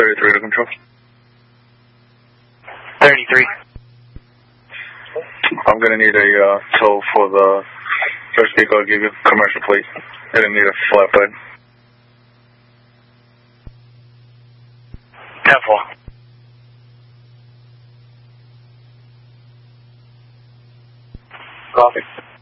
33 to control. 33. I'm going to need a tow for the first vehicle I'll give you, commercial plate. I didn't need a flatbed. 10-4. Copy.